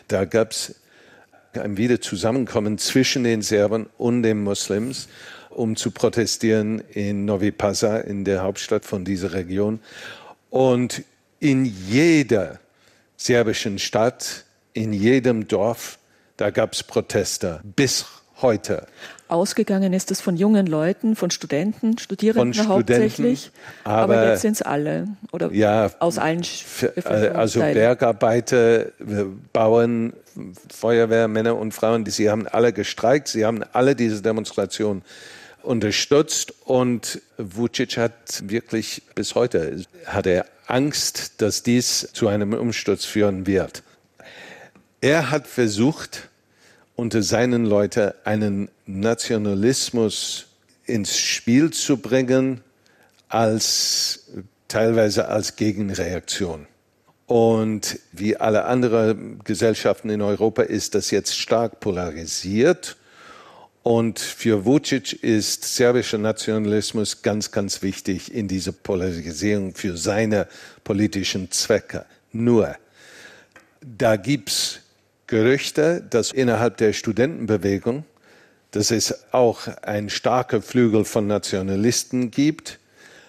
Da gab es ein Wiederzusammenkommen zwischen den Serben und den Muslims, um zu protestieren in Novi Pazar, in der Hauptstadt von dieser Region. Und in jeder serbischen Stadt, in jedem Dorf, da gab es Proteste bis heute. Ausgegangen ist es von jungen Leuten, von Studenten, Studierenden hauptsächlich, aber jetzt sind es alle oder ja, aus allen also Bergarbeiter, Bauern, Feuerwehrmänner und Frauen, sie haben alle gestreikt, sie haben alle diese Demonstration unterstützt und Vučić hat wirklich bis heute hat er Angst, dass dies zu einem Umsturz führen wird. Er hat versucht, unter seinen Leuten einen Nationalismus ins Spiel zu bringen, teilweise als Gegenreaktion. Und wie alle anderen Gesellschaften in Europa ist das jetzt stark polarisiert. Und für Vučić ist serbischer Nationalismus ganz, ganz wichtig in dieser Polarisierung für seine politischen Zwecke. Nur, da gibt es Gerüchte, dass innerhalb der Studentenbewegung, dass es auch ein starker Flügel von Nationalisten gibt.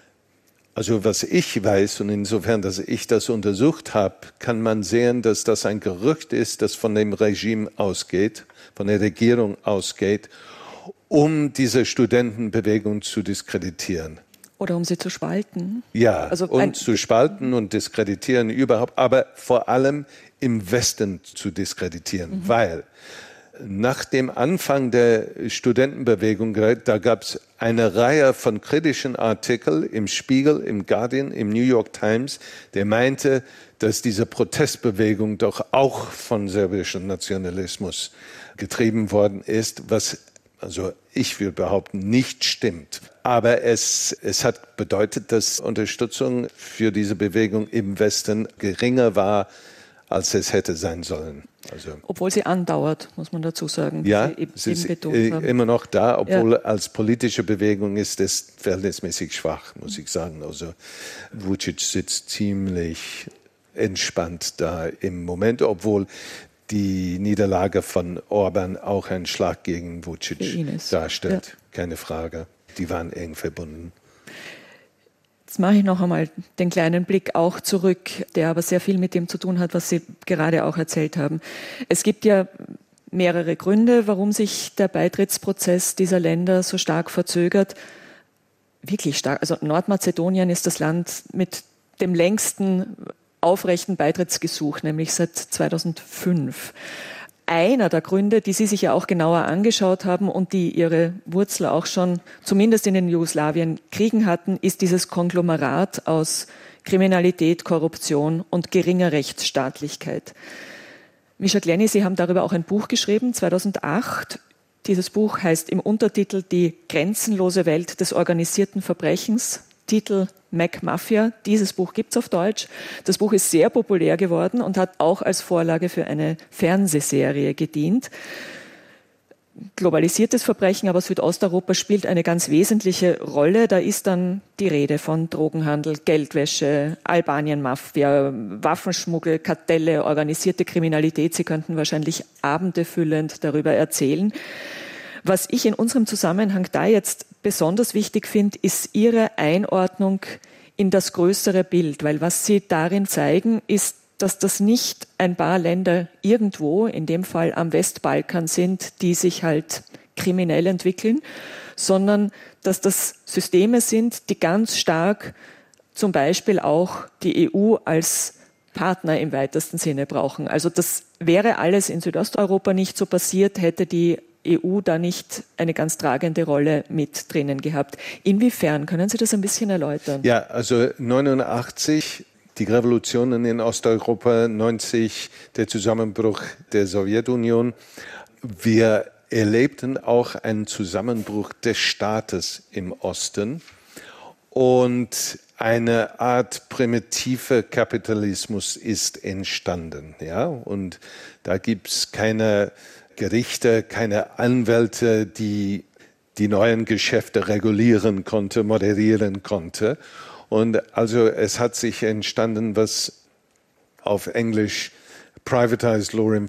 Also was ich weiß und insofern, dass ich das untersucht habe, kann man sehen, dass das ein Gerücht ist, das von dem Regime ausgeht, von der Regierung ausgeht, um diese Studentenbewegung zu diskreditieren. Oder um sie zu spalten. Ja, also zu spalten und diskreditieren überhaupt, aber vor allem im Westen zu diskreditieren, weil nach dem Anfang der Studentenbewegung, da gab es eine Reihe von kritischen Artikeln im Spiegel, im Guardian, im New York Times, der meinte, dass diese Protestbewegung doch auch von serbischem Nationalismus getrieben worden ist, was also ich würde behaupten, nicht stimmt. Aber es hat bedeutet, dass Unterstützung für diese Bewegung im Westen geringer war, als es hätte sein sollen. Also, obwohl sie andauert, muss man dazu sagen. Ja, es ist immer noch da, obwohl als politische Bewegung ist es verhältnismäßig schwach, muss ich sagen. Also Vučić sitzt ziemlich entspannt da im Moment, obwohl die Niederlage von Orban auch ein Schlag gegen Vučić darstellt. Ja. Keine Frage. Die waren eng verbunden. Jetzt mache ich noch einmal den kleinen Blick auch zurück, der aber sehr viel mit dem zu tun hat, was Sie gerade auch erzählt haben. Es gibt ja mehrere Gründe, warum sich der Beitrittsprozess dieser Länder so stark verzögert. Wirklich stark. Also Nordmazedonien ist das Land mit dem längsten aufrechten Beitrittsgesuch, nämlich seit 2005. Einer der Gründe, die Sie sich ja auch genauer angeschaut haben und die ihre Wurzel auch schon zumindest in den Jugoslawien-Kriegen hatten, ist dieses Konglomerat aus Kriminalität, Korruption und geringer Rechtsstaatlichkeit. Mischa Klenny, Sie haben darüber auch ein Buch geschrieben, 2008. Dieses Buch heißt im Untertitel Die grenzenlose Welt des organisierten Verbrechens. Titel Mac Mafia. Dieses Buch gibt es auf Deutsch. Das Buch ist sehr populär geworden und hat auch als Vorlage für eine Fernsehserie gedient. Globalisiertes Verbrechen, aber Südosteuropa spielt eine ganz wesentliche Rolle. Da ist dann die Rede von Drogenhandel, Geldwäsche, Albanien-Mafia, Waffenschmuggel, Kartelle, organisierte Kriminalität. Sie könnten wahrscheinlich abendefüllend darüber erzählen. Was ich in unserem Zusammenhang da jetzt besonders wichtig finde, ist Ihre Einordnung in das größere Bild, weil was Sie darin zeigen, ist, dass das nicht ein paar Länder irgendwo, in dem Fall am Westbalkan sind, die sich halt kriminell entwickeln, sondern dass das Systeme sind, die ganz stark zum Beispiel auch die EU als Partner im weitesten Sinne brauchen. Also das wäre alles in Südosteuropa nicht so passiert, hätte die EU da nicht eine ganz tragende Rolle mit drinnen gehabt. Inwiefern? Können Sie das ein bisschen erläutern? Ja, also 1989, die Revolutionen in Osteuropa, 1990 der Zusammenbruch der Sowjetunion. Wir erlebten auch einen Zusammenbruch des Staates im Osten und eine Art primitiver Kapitalismus ist entstanden. Ja? Und da gibt es keine Gerichte, keine Anwälte, die die neuen Geschäfte regulieren konnte, moderieren konnte. Und also es hat sich entstanden, was auf Englisch Privatized Law